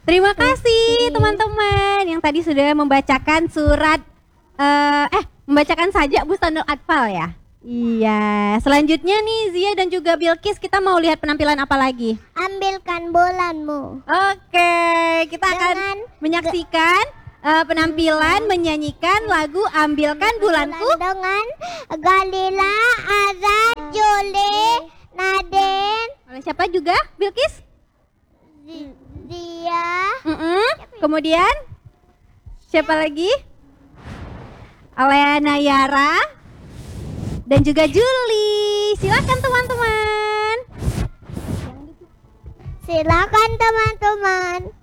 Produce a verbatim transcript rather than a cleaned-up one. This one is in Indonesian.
Terima kasih teman-teman yang tadi sudah membacakan surat uh, eh membacakan saja Bustanul Atfal ya. Iya, selanjutnya nih Zia dan juga Bilqis, kita mau lihat penampilan apa lagi? Ambilkan bolanmu. Oke, kita akan Dengan menyaksikan uh, penampilan menyanyikan lagu Ambilkan Bulanku dengan Galila, Azan, Jole, Naden. oleh siapa juga? Bilqis? Dia. Mm-mm. Kemudian siapa lagi? Alena Yara dan juga Juli. Silakan teman-teman. Silakan teman-teman.